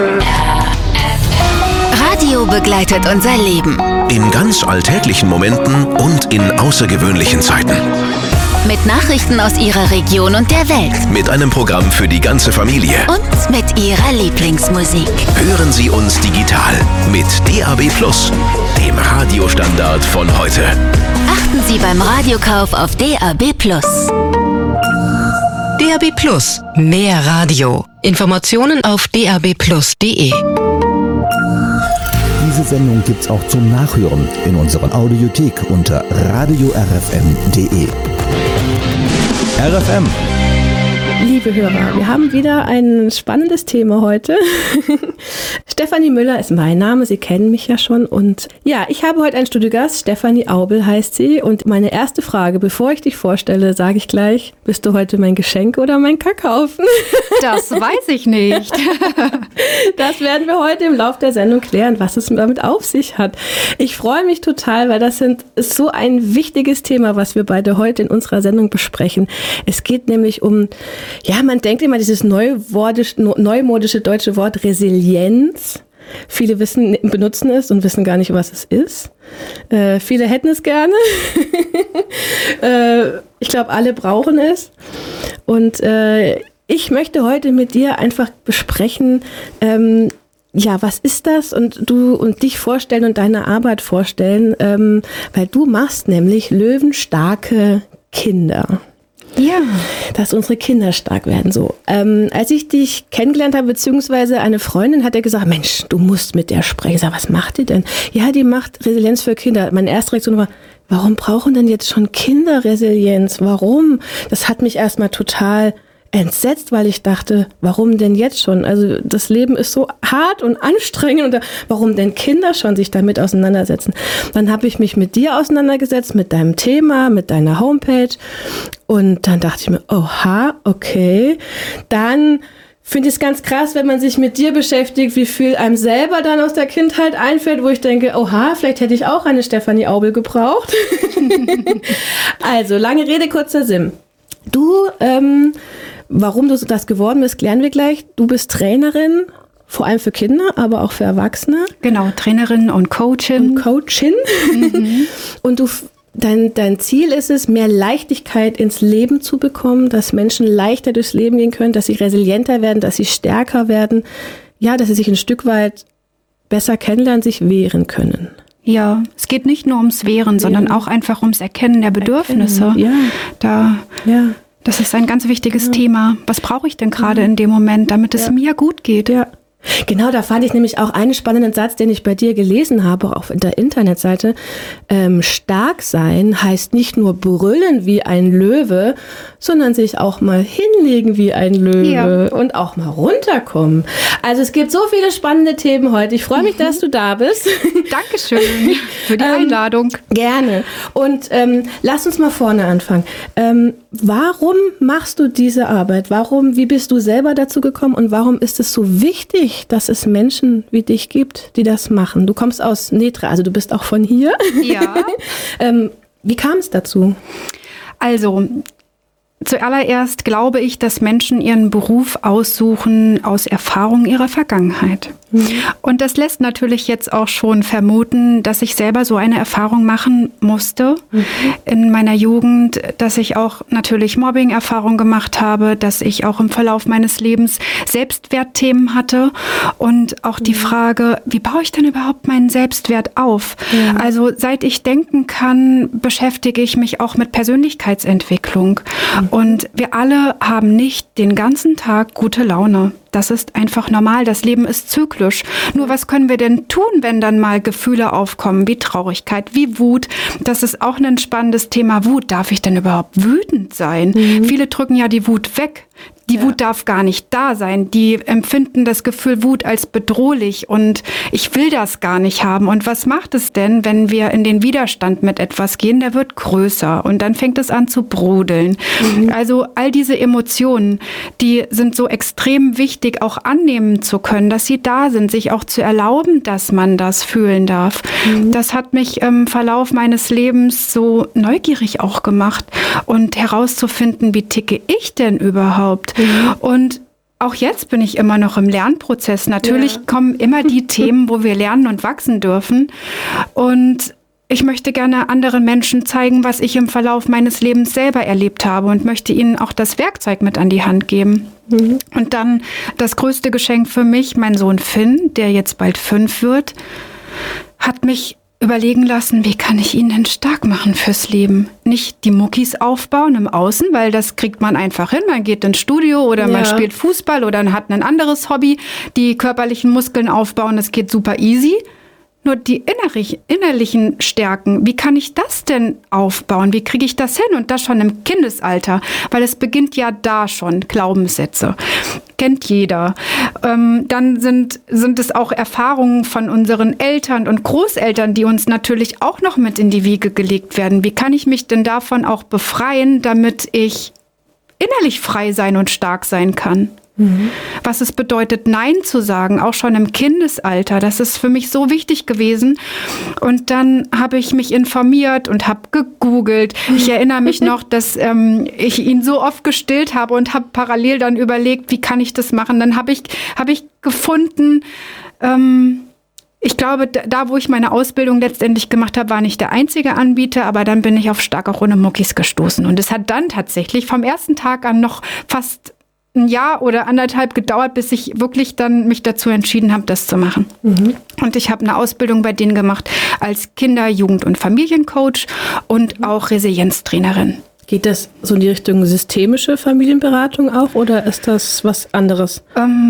Radio begleitet unser Leben. In ganz alltäglichen Momenten und in außergewöhnlichen Zeiten. Mit Nachrichten aus Ihrer Region und der Welt. Mit einem Programm für die ganze Familie. Und mit Ihrer Lieblingsmusik. Hören Sie uns digital mit DAB+, dem Radiostandard von heute. Achten Sie beim Radiokauf auf DAB+. DAB+, mehr Radio. Informationen auf dabplus.de. Diese Sendung gibt's auch zum Nachhören in unserer Audiothek unter radiorfm.de. RFM. Liebe Hörer, wir haben wieder ein spannendes Thema heute. Stefanie Müller ist mein Name, Sie kennen mich ja schon. Und ja, ich habe heute einen Studiogast, Stefanie Aubel heißt sie. Und meine erste Frage, bevor ich dich vorstelle, sage ich gleich, bist du heute mein Geschenk oder mein Kackhaufen? Das weiß ich nicht. Das werden wir heute im Laufe der Sendung klären, was es damit auf sich hat. Ich freue mich total, weil das ist so ein wichtiges Thema, was wir beide heute in unserer Sendung besprechen. Es geht nämlich um, ja, man denkt immer dieses neumodische deutsche Wort Resilienz. Viele benutzen es und wissen gar nicht, was es ist. Viele hätten es gerne. Ich glaube, alle brauchen es. Und ich möchte heute mit dir einfach besprechen, ja, was ist das? Und dich vorstellen und deine Arbeit vorstellen, weil du machst nämlich löwenstarke Kinder. Ja. Dass unsere Kinder stark werden, so. Als ich dich kennengelernt habe, beziehungsweise eine Freundin hat ja gesagt, Mensch, du musst mit der sprechen. Ich sag, was macht die denn? Ja, die macht Resilienz für Kinder. Meine erste Reaktion war, warum brauchen denn jetzt schon Kinder Resilienz? Warum? Das hat mich erstmal total entsetzt, weil ich dachte, warum denn jetzt schon? Also das Leben ist so hart und anstrengend und warum denn Kinder schon sich damit auseinandersetzen? Dann habe ich mich mit dir auseinandergesetzt, mit deinem Thema, mit deiner Homepage und dann dachte ich mir, oha, okay, dann finde ich es ganz krass, wenn man sich mit dir beschäftigt, wie viel einem selber dann aus der Kindheit einfällt, wo ich denke, oha, vielleicht hätte ich auch eine Stefanie Aubel gebraucht. Also, lange Rede, kurzer Sinn. Du, warum du das geworden bist, klären wir gleich. Du bist Trainerin, vor allem für Kinder, aber auch für Erwachsene. Genau, Trainerin und Coachin. Mhm. Und dein Ziel ist es, mehr Leichtigkeit ins Leben zu bekommen, dass Menschen leichter durchs Leben gehen können, dass sie resilienter werden, dass sie stärker werden, ja, dass sie sich ein Stück weit besser kennenlernen, sich wehren können. Ja, es geht nicht nur ums Wehren, sondern auch einfach ums Erkennen der Bedürfnisse. Das ist ein ganz wichtiges Thema. Was brauche ich denn gerade in dem Moment, damit es mir gut geht? Ja. Genau, da fand ich nämlich auch einen spannenden Satz, den ich bei dir gelesen habe, auf der Internetseite. Stark sein heißt nicht nur brüllen wie ein Löwe, sondern sich auch mal hinlegen wie ein Löwe und auch mal runterkommen. Also es gibt so viele spannende Themen heute. Ich freue mich, dass du da bist. Dankeschön für die Einladung. Gerne. Und lass uns mal vorne anfangen. Warum machst du diese Arbeit? Wie bist du selber dazu gekommen und warum ist es so wichtig, dass es Menschen wie dich gibt, die das machen? Du kommst aus Netra, also du bist auch von hier. Ja. Wie kam es dazu? Also, zuallererst glaube ich, dass Menschen ihren Beruf aussuchen aus Erfahrung ihrer Vergangenheit. Und das lässt natürlich jetzt auch schon vermuten, dass ich selber so eine Erfahrung machen musste in meiner Jugend, dass ich auch natürlich Mobbing-Erfahrung gemacht habe, dass ich auch im Verlauf meines Lebens Selbstwertthemen hatte und auch die Frage, wie baue ich denn überhaupt meinen Selbstwert auf? Also seit ich denken kann, beschäftige ich mich auch mit Persönlichkeitsentwicklung. Und wir alle haben nicht den ganzen Tag gute Laune. Das ist einfach normal. Das Leben ist zyklisch. Nur was können wir denn tun, wenn dann mal Gefühle aufkommen, wie Traurigkeit, wie Wut? Das ist auch ein spannendes Thema. Wut. Darf ich denn überhaupt wütend sein? Viele drücken ja die Wut weg. Die Wut darf gar nicht da sein. Die empfinden das Gefühl Wut als bedrohlich und ich will das gar nicht haben. Und was macht es denn, wenn wir in den Widerstand mit etwas gehen? Der wird größer und dann fängt es an zu brodeln. Also all diese Emotionen, die sind so extrem wichtig, auch annehmen zu können, dass sie da sind, sich auch zu erlauben, dass man das fühlen darf. Das hat mich im Verlauf meines Lebens so neugierig auch gemacht und herauszufinden, wie ticke ich denn überhaupt? Und auch jetzt bin ich immer noch im Lernprozess. Natürlich kommen immer die Themen, wo wir lernen und wachsen dürfen. Und ich möchte gerne anderen Menschen zeigen, was ich im Verlauf meines Lebens selber erlebt habe und möchte ihnen auch das Werkzeug mit an die Hand geben. Und dann das größte Geschenk für mich, mein Sohn Finn, der jetzt bald 5 wird, hat mich überlegen lassen, wie kann ich ihn denn stark machen fürs Leben? Nicht die Muckis aufbauen im Außen, weil das kriegt man einfach hin. Man geht ins Studio oder man spielt Fußball oder hat ein anderes Hobby. Die körperlichen Muskeln aufbauen, das geht super easy. Nur die innerlichen Stärken, wie kann ich das denn aufbauen? Wie kriege ich das hin? Und das schon im Kindesalter, weil es beginnt ja da schon, Glaubenssätze. Kennt jeder. Dann sind es auch Erfahrungen von unseren Eltern und Großeltern, die uns natürlich auch noch mit in die Wiege gelegt werden. Wie kann ich mich denn davon auch befreien, damit ich innerlich frei sein und stark sein kann? Was es bedeutet, Nein zu sagen, auch schon im Kindesalter. Das ist für mich so wichtig gewesen. Und dann habe ich mich informiert und habe gegoogelt. Ich erinnere mich noch, dass ich ihn so oft gestillt habe und habe parallel dann überlegt, wie kann ich das machen. Dann habe ich gefunden, ich glaube, da, wo ich meine Ausbildung letztendlich gemacht habe, war nicht der einzige Anbieter, aber dann bin ich auf Stark auch ohne Muckis gestoßen. Und es hat dann tatsächlich vom ersten Tag an noch fast ein Jahr oder 1,5 gedauert, bis ich wirklich dann mich dazu entschieden habe, das zu machen. Und ich habe eine Ausbildung bei denen gemacht als Kinder-, Jugend- und Familiencoach und auch Resilienztrainerin. Geht das so in die Richtung systemische Familienberatung auch oder ist das was anderes?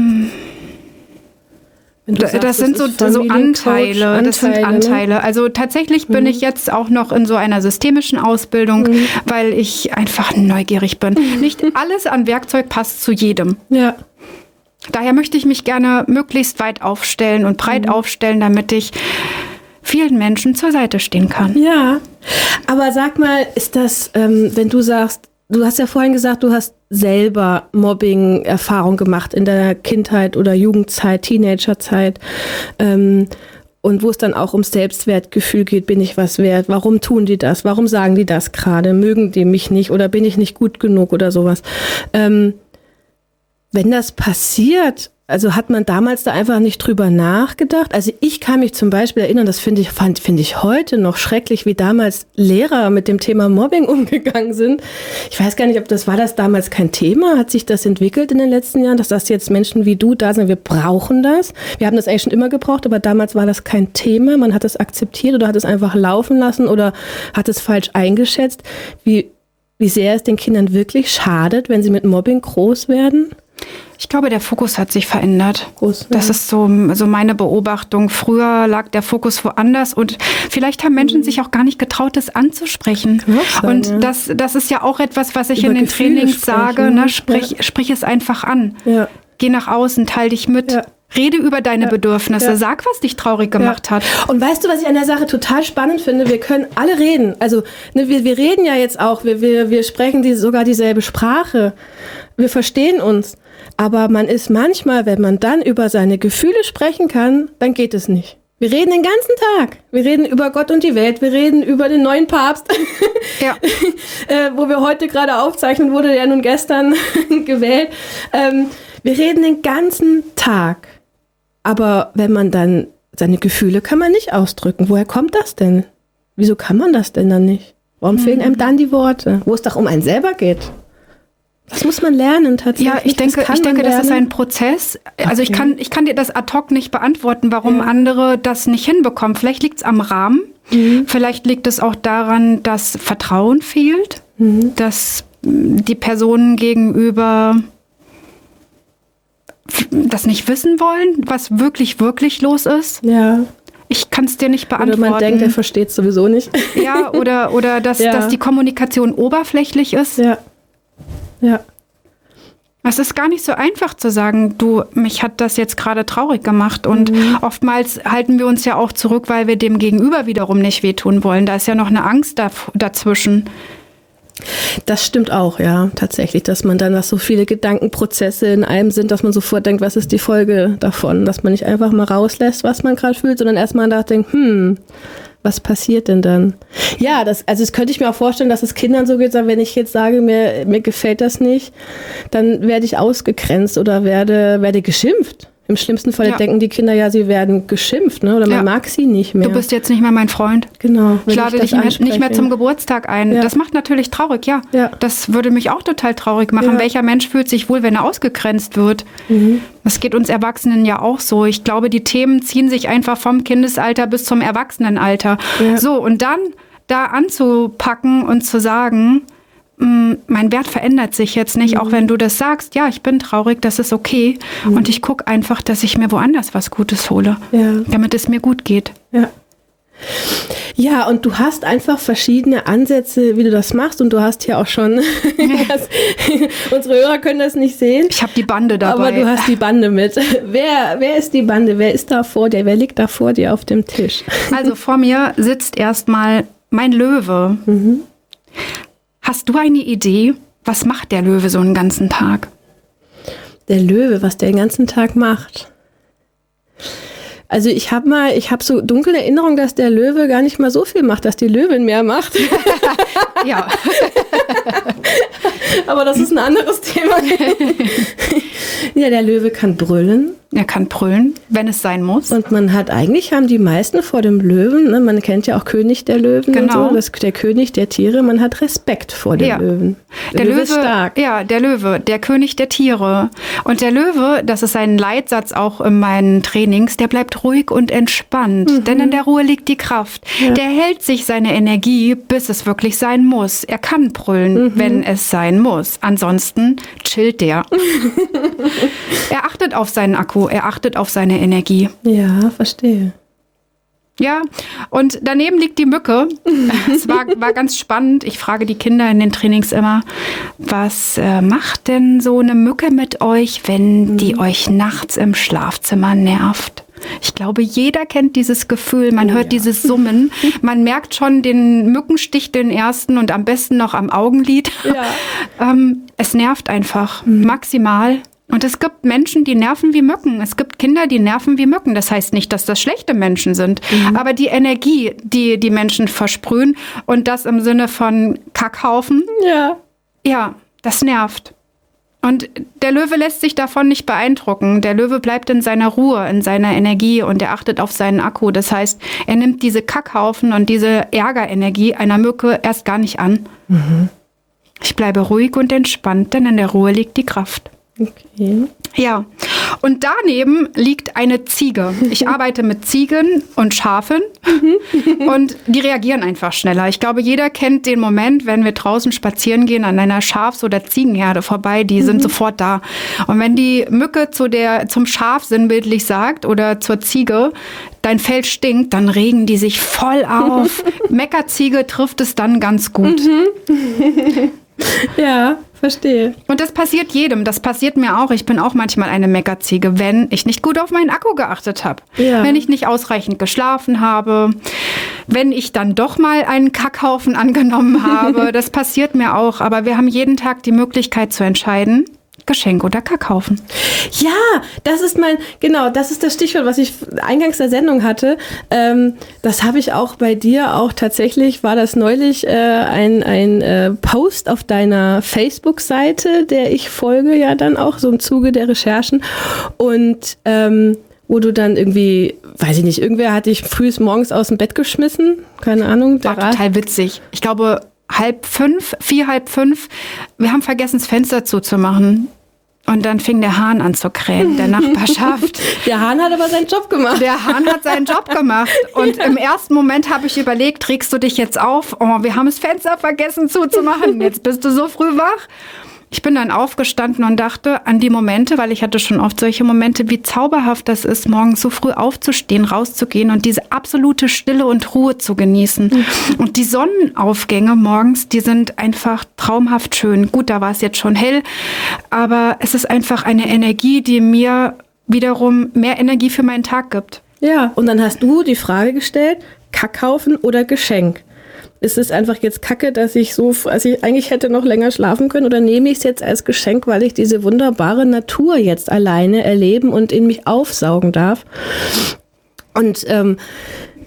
Das sind so Anteile. Das sind Anteile. Ne? Also tatsächlich bin ich jetzt auch noch in so einer systemischen Ausbildung, weil ich einfach neugierig bin. Nicht alles an Werkzeug passt zu jedem. Ja. Daher möchte ich mich gerne möglichst weit aufstellen und breit aufstellen, damit ich vielen Menschen zur Seite stehen kann. Ja, aber sag mal, ist das, wenn du sagst, du hast ja vorhin gesagt, du hast selber Mobbing-Erfahrung gemacht in deiner Kindheit oder Jugendzeit, Teenagerzeit. Und wo es dann auch ums Selbstwertgefühl geht, bin ich was wert? Warum tun die das? Warum sagen die das gerade? Mögen die mich nicht oder bin ich nicht gut genug oder sowas? Wenn das passiert, also hat man damals da einfach nicht drüber nachgedacht? Also ich kann mich zum Beispiel erinnern, das finde ich heute noch schrecklich, wie damals Lehrer mit dem Thema Mobbing umgegangen sind. Ich weiß gar nicht, war das damals kein Thema? Hat sich das entwickelt in den letzten Jahren, dass das jetzt Menschen wie du da sind, wir brauchen das? Wir haben das eigentlich schon immer gebraucht, aber damals war das kein Thema. Man hat es akzeptiert oder hat es einfach laufen lassen oder hat es falsch eingeschätzt. Wie sehr es den Kindern wirklich schadet, wenn sie mit Mobbing groß werden? Ich glaube, der Fokus hat sich verändert. Das ist so meine Beobachtung. Früher lag der Fokus woanders und vielleicht haben Menschen sich auch gar nicht getraut, das anzusprechen. Und das ist ja auch etwas, was ich in den Trainings sage. Ne? Sprich es einfach an. Ja. Geh nach außen, teil dich mit. Ja. Rede über deine Bedürfnisse. Sag, was dich traurig gemacht hat. Und weißt du, was ich an der Sache total spannend finde? Wir können alle reden. Also wir reden ja jetzt auch. Wir sprechen sogar dieselbe Sprache. Wir verstehen uns. Aber man ist manchmal, wenn man dann über seine Gefühle sprechen kann, dann geht es nicht. Wir reden den ganzen Tag. Wir reden über Gott und die Welt. Wir reden über den neuen Papst, wo wir heute gerade aufzeichnen, wurde der nun gestern gewählt. Wir reden den ganzen Tag. Aber wenn man dann, seine Gefühle kann man nicht ausdrücken. Woher kommt das denn? Wieso kann man das denn dann nicht? Warum fehlen einem dann die Worte? Wo es doch um einen selber geht. Das muss man lernen tatsächlich. Ja, ich denke, das ist ein Prozess. Also ich kann dir das ad hoc nicht beantworten, warum andere das nicht hinbekommen. Vielleicht liegt es am Rahmen. Vielleicht liegt es auch daran, dass Vertrauen fehlt, dass die Personen gegenüber das nicht wissen wollen, was wirklich, wirklich los ist. Ja. Ich kann es dir nicht beantworten. Oder man denkt, er versteht es sowieso nicht. Ja, oder dass die Kommunikation oberflächlich ist. Ja. Es ist gar nicht so einfach zu sagen, mich hat das jetzt gerade traurig gemacht. Und oftmals halten wir uns ja auch zurück, weil wir dem Gegenüber wiederum nicht wehtun wollen. Da ist ja noch eine Angst dazwischen. Das stimmt auch, ja, tatsächlich, dass man dann, dass so viele Gedankenprozesse in einem sind, dass man sofort denkt, was ist die Folge davon? Dass man nicht einfach mal rauslässt, was man gerade fühlt, sondern erstmal nachdenkt, Was passiert denn dann? Ja, das könnte ich mir auch vorstellen, dass es Kindern so geht, wenn ich jetzt sage, mir gefällt das nicht, dann werde ich ausgegrenzt oder werde geschimpft. Im schlimmsten Fall denken die Kinder ja, sie werden geschimpft, ne? Oder man mag sie nicht mehr. Du bist jetzt nicht mehr mein Freund. Genau. Ich lade dich nicht mehr zum Geburtstag ein. Ja. Das macht natürlich traurig, ja. Das würde mich auch total traurig machen. Ja. Welcher Mensch fühlt sich wohl, wenn er ausgegrenzt wird? Das geht uns Erwachsenen ja auch so. Ich glaube, die Themen ziehen sich einfach vom Kindesalter bis zum Erwachsenenalter. Ja. So, und dann da anzupacken und zu sagen, mein Wert verändert sich jetzt nicht, auch wenn du das sagst, ja, ich bin traurig, das ist okay. Und ich gucke einfach, dass ich mir woanders was Gutes hole, damit es mir gut geht. Ja, und du hast einfach verschiedene Ansätze, wie du das machst. Und du hast hier auch schon, unsere Hörer können das nicht sehen. Ich habe die Bande dabei. Aber du hast die Bande mit. Wer ist die Bande? Wer ist da vor dir? Wer liegt da vor dir auf dem Tisch? Also vor mir sitzt erstmal mein Löwe. Hast du eine Idee, was macht der Löwe so einen ganzen Tag? Der Löwe, was der den ganzen Tag macht? Also ich habe so dunkle Erinnerung, dass der Löwe gar nicht mal so viel macht, dass die Löwin mehr macht. Ja. Aber das ist ein anderes Thema. Ja, der Löwe kann brüllen. Er kann brüllen, wenn es sein muss. Und eigentlich haben die meisten vor dem Löwen, ne, man kennt ja auch König der Löwen, genau. Und so, der König der Tiere, man hat Respekt vor dem Löwen. Der Löwe ist stark. Ja, der Löwe, der König der Tiere. Und der Löwe, das ist ein Leitsatz auch in meinen Trainings, der bleibt ruhig und entspannt, denn in der Ruhe liegt die Kraft. Ja. Der hält sich seine Energie, bis es wirklich sein muss. Er kann brüllen, wenn es sein muss. Ansonsten chillt der. Er achtet auf seinen Akku, er achtet auf seine Energie. Ja, verstehe. Ja, und daneben liegt die Mücke. Es war ganz spannend. Ich frage die Kinder in den Trainings immer, was macht denn so eine Mücke mit euch, wenn die euch nachts im Schlafzimmer nervt? Ich glaube, jeder kennt dieses Gefühl. Man hört dieses Summen. Man merkt schon den Mückenstich, den ersten, und am besten noch am Augenlid. Ja. Es nervt einfach maximal. Und es gibt Menschen, die nerven wie Mücken. Es gibt Kinder, die nerven wie Mücken. Das heißt nicht, dass das schlechte Menschen sind. Aber die Energie, die die Menschen versprühen, und das im Sinne von Kackhaufen, ja, das nervt. Und der Löwe lässt sich davon nicht beeindrucken. Der Löwe bleibt in seiner Ruhe, in seiner Energie, und er achtet auf seinen Akku. Das heißt, er nimmt diese Kackhaufen und diese Ärgerenergie einer Mücke erst gar nicht an. Ich bleibe ruhig und entspannt, denn in der Ruhe liegt die Kraft. Okay. Ja, und daneben liegt eine Ziege. Ich arbeite mit Ziegen und Schafen und die reagieren einfach schneller. Ich glaube, jeder kennt den Moment, wenn wir draußen spazieren gehen, an einer Schafs- oder Ziegenherde vorbei, die sind sofort da. Und wenn die Mücke zum Schaf sinnbildlich sagt oder zur Ziege, dein Fell stinkt, dann regen die sich voll auf. Meckerziege trifft es dann ganz gut. Ja, verstehe. Und das passiert jedem, das passiert mir auch. Ich bin auch manchmal eine Meckerziege, wenn ich nicht gut auf meinen Akku geachtet habe. Ja. Wenn ich nicht ausreichend geschlafen habe, wenn ich dann doch mal einen Kackhaufen angenommen habe. Das passiert mir auch, aber wir haben jeden Tag die Möglichkeit zu entscheiden, Geschenk oder Kackhaufen. Ja, das ist das Stichwort, was ich eingangs der Sendung hatte. Das habe ich auch bei dir auch tatsächlich, war das neulich ein Post auf deiner Facebook-Seite, der ich folge ja dann auch so im Zuge der Recherchen, und wo du dann irgendwie, weiß ich nicht, irgendwer hat dich früh morgens aus dem Bett geschmissen, keine Ahnung. War total witzig. Ich glaube, 4:30. Wir haben vergessen, das Fenster zuzumachen. Und dann fing der Hahn an zu krähen, der Nachbarschaft. Der Hahn hat aber seinen Job gemacht. Der Hahn hat seinen Job gemacht. Und im ersten Moment habe ich überlegt, regst du dich jetzt auf? Oh, wir haben das Fenster vergessen zuzumachen. Jetzt bist du so früh wach. Ich bin dann aufgestanden und dachte an die Momente, weil ich hatte schon oft solche Momente, wie zauberhaft das ist, morgens so früh aufzustehen, rauszugehen und diese absolute Stille und Ruhe zu genießen. Und die Sonnenaufgänge morgens, die sind einfach traumhaft schön. Gut, da war es jetzt schon hell, aber es ist einfach eine Energie, die mir wiederum mehr Energie für meinen Tag gibt. Ja, und dann hast du die Frage gestellt, Kackhaufen oder Geschenk? Ist es einfach jetzt Kacke, dass ich eigentlich hätte noch länger schlafen können, oder nehme ich es jetzt als Geschenk, weil ich diese wunderbare Natur jetzt alleine erleben und in mich aufsaugen darf? Und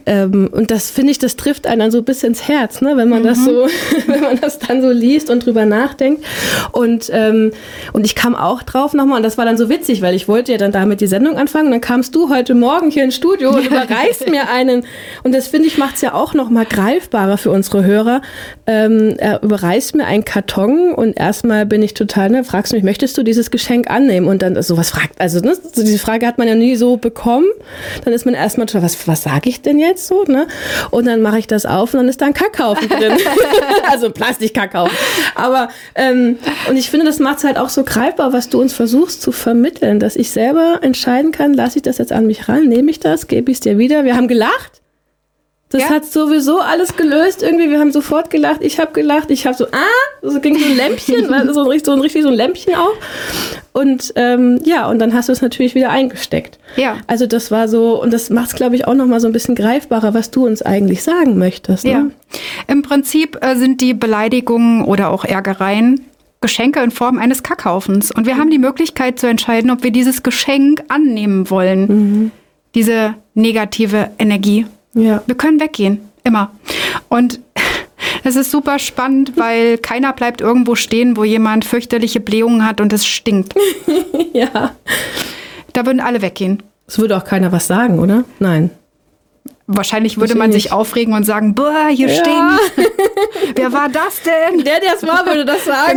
Und das finde ich, das trifft einen dann so bis ins Herz, ne? Wenn man das so, wenn man das dann so liest und drüber nachdenkt. Und ich kam auch drauf nochmal, und das war dann so witzig, weil ich wollte ja dann damit die Sendung anfangen, und dann kamst du heute Morgen hier ins Studio und überreichst mir einen, und das finde ich, macht es ja auch nochmal greifbarer für unsere Hörer. Er überreißt mir einen Karton, und erstmal bin ich total, ne, fragst du mich, möchtest du dieses Geschenk annehmen? Und dann sowas fragt, also ne, so diese Frage hat man ja nie so bekommen. Dann ist man erstmal total, was sage ich denn jetzt so? Ne? Und dann mache ich das auf, und dann ist da ein Kackhaufen drin. Also Plastikkackhaufen. Aber und ich finde, das macht es halt auch so greifbar, was du uns versuchst zu vermitteln, dass ich selber entscheiden kann, lasse ich das jetzt an mich ran, nehme ich das, gebe ich es dir wieder. Wir haben gelacht. Das hat sowieso alles gelöst irgendwie. Wir haben sofort gelacht. Ich habe gelacht. Ich habe so ging so ein Lämpchen, so ein Lämpchen auf. Und und dann hast du es natürlich wieder eingesteckt. Ja. Also das war so, und das macht es, glaube ich, auch nochmal so ein bisschen greifbarer, was du uns eigentlich sagen möchtest. Ne? Ja. Im Prinzip sind die Beleidigungen oder auch Ärgereien Geschenke in Form eines Kackhaufens. Und wir haben die Möglichkeit zu entscheiden, ob wir dieses Geschenk annehmen wollen. Mhm. Diese negative Energie. Ja. Wir können weggehen, immer. Und es ist super spannend, weil keiner bleibt irgendwo stehen, wo jemand fürchterliche Blähungen hat und es stinkt. Ja. Da würden alle weggehen. Es würde auch keiner was sagen, oder? Nein. Wahrscheinlich würde man sich aufregen und sagen, boah, hier stinkt. Wer war das denn? Der es war, würde das sagen.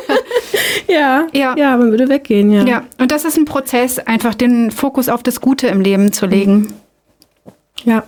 Genau. Ja, man würde weggehen, ja. Ja, und das ist ein Prozess, einfach den Fokus auf das Gute im Leben zu legen. Ja.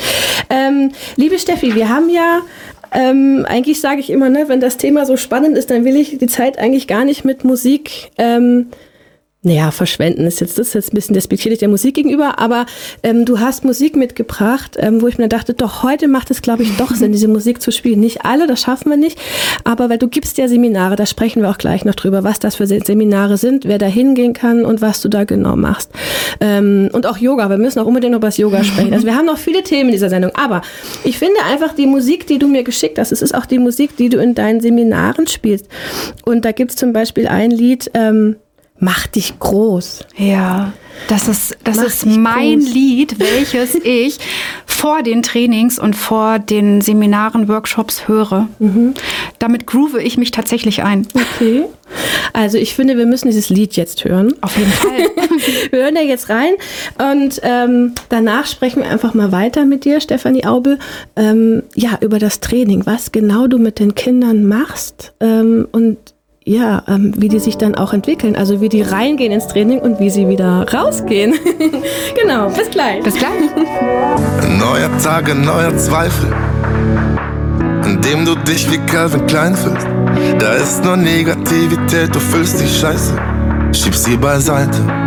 Liebe Steffi, wir haben ja, eigentlich sage ich immer, ne, wenn das Thema so spannend ist, dann will ich die Zeit eigentlich gar nicht mit Musik verschwenden das ist jetzt ein bisschen despektierlich der Musik gegenüber, aber du hast Musik mitgebracht, wo ich mir dachte, doch, heute macht es, glaube ich, doch Sinn, diese Musik zu spielen. Nicht alle, das schaffen wir nicht, aber weil du gibst ja Seminare, da sprechen wir auch gleich noch drüber, was das für Seminare sind, wer da hingehen kann und was du da genau machst. Und auch Yoga, wir müssen auch unbedingt noch über das Yoga sprechen. Also wir haben noch viele Themen in dieser Sendung, aber ich finde einfach die Musik, die du mir geschickt hast, es ist auch die Musik, die du in deinen Seminaren spielst. Und da gibt es zum Beispiel ein Lied, Mach dich groß. Ja, das ist mein Lied, welches ich vor den Trainings und vor den Seminaren, Workshops höre. Mhm. Damit groove ich mich tatsächlich ein. Okay. Also ich finde, wir müssen dieses Lied jetzt hören. Auf jeden Fall. Wir hören da jetzt rein und danach sprechen wir einfach mal weiter mit dir, Stefanie Aubel, über das Training, was genau du mit den Kindern machst und wie die sich dann auch entwickeln, also wie die reingehen ins Training und wie sie wieder rausgehen. Genau, bis gleich. Bis gleich. Ein neuer Tag, ein neuer Zweifel, in dem du dich wie Calvin Klein fühlst. Da ist nur Negativität, du fühlst die Scheiße, schieb sie beiseite.